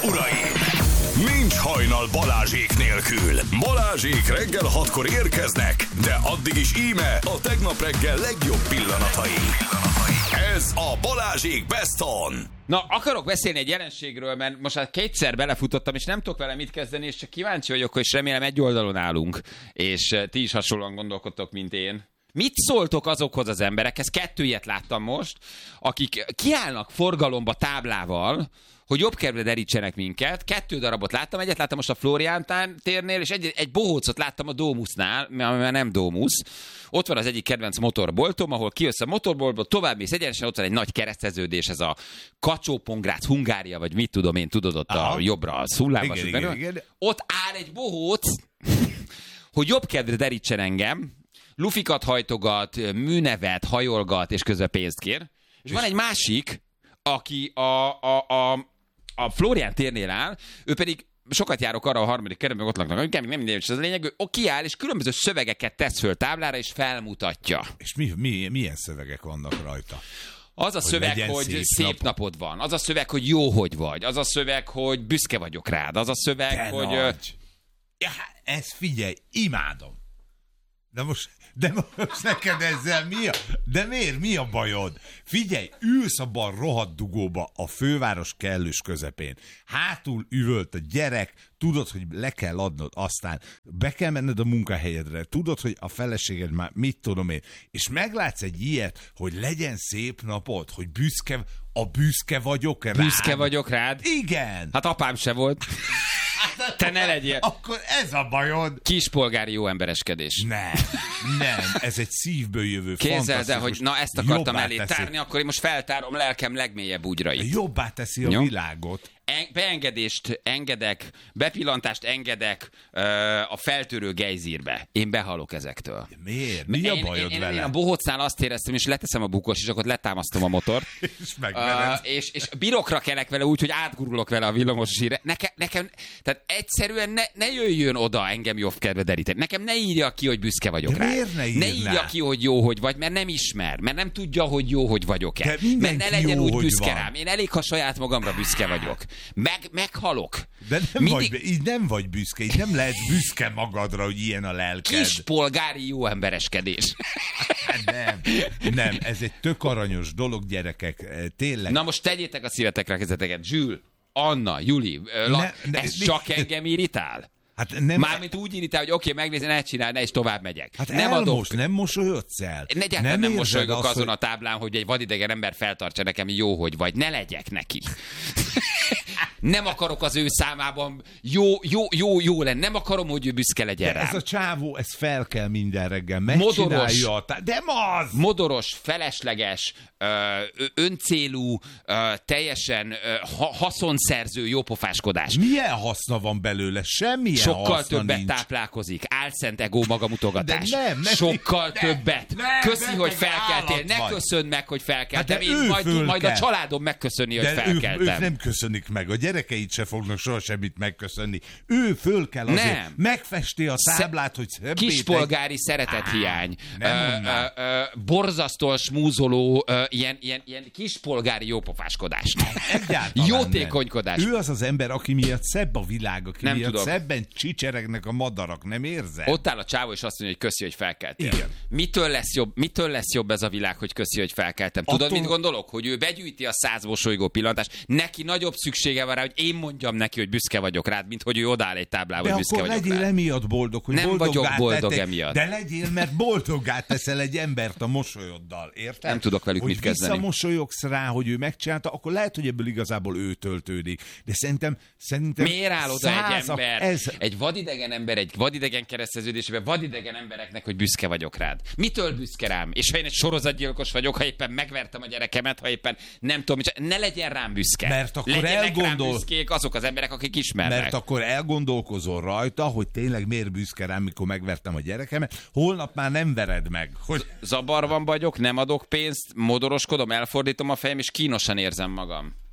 uraim! Nincs hajnal Balázsék nélkül. Balázsék reggel 6-kor érkeznek, de addig is íme a tegnap reggel legjobb pillanatai. Ez a Balázsék Best On. Na, akarok beszélni egy jelenségről, mert most már kétszer belefutottam, és nem tudok vele mit kezdeni, és csak kíváncsi vagyok, és remélem egy oldalon állunk, és ti is hasonlóan gondolkodtok, mint én. Mit szóltok azokhoz az emberekhez? 2 ilyet láttam most, akik kiállnak forgalomba táblával, hogy jobb kedvre derítsenek minket. 2 darabot láttam, egyet láttam most a Flórián térnél, és egy bohócot láttam a Domusnál, mert nem Domus. Ott van az egyik kedvenc motorboltom, ahol kijössz a motorboltból, tovább mész egyenesen, ott van egy nagy kereszteződés, ez a Kacsó-Pongrác, Hungária, vagy mit tudom én, tudod, ott a jobbra, a Szullába. Igen. Ott áll egy bohóc, hogy jobb kedvre derítsen engem, lufikat hajtogat, műnevet, hajolgat, és közben pénzt kér. És van egy másik, aki a Flórián térnél áll, ő pedig sokat járok arra a 3. kerületben, ott laknak, nem minden, és az a lényeg, ő kiáll, és különböző szövegeket tesz föl táblára, és felmutatja. És milyen szövegek vannak rajta? Az a szöveg, hogy szép napod van. Az a szöveg, hogy jó, hogy vagy. Az a szöveg, hogy büszke vagyok rád. Az a szöveg, te hogy... Ja, ezt figyelj, imádom. De most neked ezzel mi a... De miért? Mi a bajod? Figyelj, ülsz abban a rohadt dugóba a főváros kellős közepén. Hátul üvölt a gyerek, tudod, hogy le kell adnod, aztán be kell menned a munkahelyedre, tudod, hogy a feleséged már mit tudom én, és meglátsz egy ilyet, hogy legyen szép napod, hogy büszke vagyok rád. Büszke vagyok rád? Igen. Hát apám se volt. Te ne legyél. Akkor ez a bajod. Kispolgári jó embereskedés. Nem, ez egy szívből jövő Képzeld el, hogy na ezt akartam elé tárni, akkor én most feltárom lelkem legmélyebb bugyrait. Jobbá teszi a világot. Beengedést engedek, bepillantást engedek a feltörő gejzírbe. Én behalok ezektől. Miért? Mi a bajod vele? Én a bohócnál azt éreztem, és leteszem a bukós, és akkor letámasztom a motort. És birokra kelek vele úgy, hogy átgurulok vele a villamos zsíre. Nekem, tehát egyszerűen ne jöjjön oda engem jobb kedve deríteni. Nekem ne írja ki, hogy büszke vagyok rá. Ne írja ki, hogy jó, hogy vagy, mert nem ismer, mert nem tudja, hogy jó, hogy vagyok-e. Mert ne legyen úgy büszke rám. Én elég, ha saját magamra büszke vagyok. Meghalok. De így nem vagy büszke, így nem lehetsz büszke magadra, hogy ilyen a lelked. Kispolgári jó embereskedés. Nem, ez egy tök aranyos dolog, gyerekek, tényleg. Na most tegyétek a szívetekre a kezeteket. Zsül, Anna, Juli, ez csak engem irritál? Hát nem, mármint úgy irritál, hogy oké, megnézni, ne csinálj, ne is tovább megyek. Hát nem mosolyodsz el. Nem mosolygok azon a táblán, hogy egy vadidegen ember feltartsa nekem jó, hogy vagy. Ne legyek neki. Nem akarok az ő számában jó lenni. Nem akarom, hogy ő büszke legyen rám. Ez a csávó, ez fel kell minden reggel. Megcsinálja. De az! Modoros, felesleges, öncélú, teljesen haszonszerző jópofáskodás. Milyen haszna van belőle? Semmilyen sokkal többet nincs. Táplálkozik. Álszent egó magamutogatás. Sokkal többet. Köszi, hogy felkeltél. Ne köszönd meg, hogy felkeltem. Hát Én majd a családom megköszöni, hogy felkeltem. Ők nem köszönik meg. A gyerekeit se fognak soha semmit megköszönni. Ő föl kell azért. Nem. Megfesti a táblát, hogy kispolgári szeretethiány. Borzasztóan smúzoló, ilyen kispolgári jópofáskodás. Jótékonykodás. Ő az az ember, aki miatt szebb a világ, aki nem miatt tudom. Szebben csicseregnek a madarak, nem érzed? Ott áll a csávó, és azt mondja, hogy köszi, hogy felkeltél. Igen. Mitől lesz jobb ez a világ, hogy köszi, hogy felkeltem? Tudod, mit gondolok? Hogy ő begyűjti a 100 mosolygó pillantást. Neki nagyobb szüksége van rá, hogy én mondjam neki, hogy büszke vagyok rád, mint hogy ő odáll egy táblába, hogy büszke vagyok rád. De akkor legyél emiatt boldog, hogy nem vagyok boldog emiatt. De legyél, mert boldoggá teszel egy embert a mosolyoddal, érted? Nem tudok velük mit kezdeni. Hogy visszamosolyogsz rá, hogy ő megcsinálta, akkor lehet, hogy ebből igazából ő töltődik. De szerintem miért áll oda egy ember, egy vadidegen ember, egy vadidegen kereszteződésében, vadidegen embereknek, hogy büszke vagyok rád? Mitől büszke rám? És ha én egy sorozatgyilkos vagyok, ha éppen megvertem a gyerekemet, ha éppen nem tudom, ne legyen rám büszke. Mert akkor legyenek rám büszkék azok az emberek, akik ismernek. Mert akkor elgondolkozol rajta, hogy tényleg miért büszke rám, mikor megvertem a gyerekemet, holnap már nem vered meg. Zabarban vagyok, nem adok pénzt, modoroskodom, elfordítom a fejem, és kínosan érzem magam.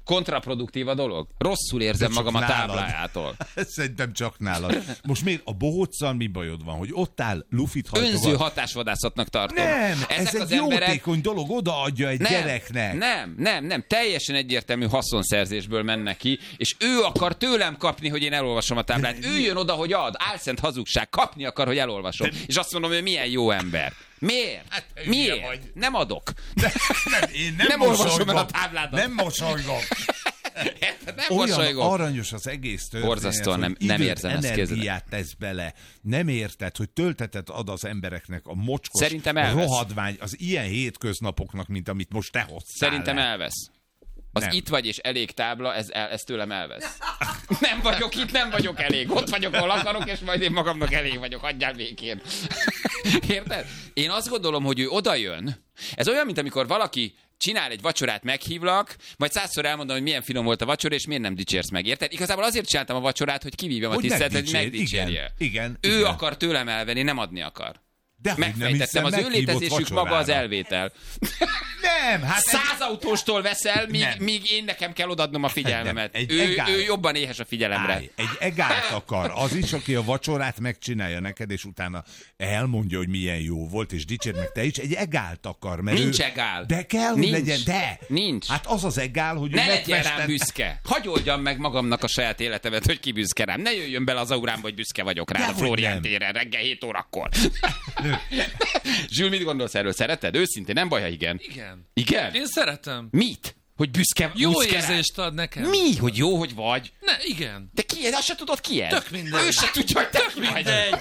Kontraproduktív a dolog. Rosszul érzem magam a táblájától. Szerintem csak nálad. Most miért a bohóccal mi bajod van, hogy ott áll, lufit hajtogat? Önző hatásvadászatnak tartom. Nem, Ezek ez az egy emberek... jótékony dolog, odaadja egy gyereknek. Nem. Teljesen egyértelmű haszonszerzésből mennek ki, és ő akar tőlem kapni, hogy én elolvasom a táblát. Ő jön oda, hogy ad. Álszent hazugság. Kapni akar, hogy elolvasom. És azt mondom, hogy milyen jó ember. Miért? Hát, Miért? Nem adok. Én nem olvasom el a tábládat. Nem mosolygok. Nem Olyan mosolygok. aranyos az egész történet, borzasztóan hogy nem érzem ezt energiát tesz bele. Nem érted, hogy töltetet ad az embereknek a mocskos Szerintem elvesz. rohadvány az ilyen hétköznapoknak, mint amit most te hoztál. Szerintem le. elvesz. Az Nem. itt vagy és elég tábla, ez tőlem elvesz. Nem vagyok itt, nem vagyok elég. Ott vagyok, ahol akarok, és majd én magamnak elég vagyok. Hagyjál békén. Érted? Én azt gondolom, hogy ő odajön. Ez olyan, mint amikor valaki csinál egy vacsorát, meghívlak, majd 100-szor elmondom, hogy milyen finom volt a vacsora, és miért nem dicsérsz meg, érted? Igazából azért csináltam a vacsorát, hogy kivívjam a Hogy tiszteletet, hogy megdicsérje. Igen. Ő akar tőlem elvenni, nem adni akar. De Megfejtettem, az ő létezésük maga az elvétel. Nem, hát 100 autóstól veszel, míg én nekem kell odaadnom a figyelmemet. Ő jobban éhes a figyelemre. egy egált akar. Az is, aki a vacsorát megcsinálja neked, és utána elmondja, hogy milyen jó volt, és dicsérd meg te is, egy egált akar. Mert Nincs ő... egál. De kell, Nincs. hogy legyen. De. Nincs. Hát az az egál, hogy Ne ő legyen megfestett... rám büszke. Hagy oldjam meg magamnak a saját életemet, hogy ki büszke rám. Ne jöjjön bele az aurámba, hogy büszke vagyok rá a Dehogy Flórián nem. téren reggel 7 órakor. Zsül, mit gondolsz erről? Szereted? Őszintén, nem baj, ha igen. Igen. Igen? Én szeretem. Mit? Hogy büszke Jó büszke érzést ad nekem. Mi? Hogy jó, hogy vagy? Ne, igen. De ki? Azt se tudod ki ez? Tök mindegy. Ő se tudja, hogy te ki vagy. mindegy.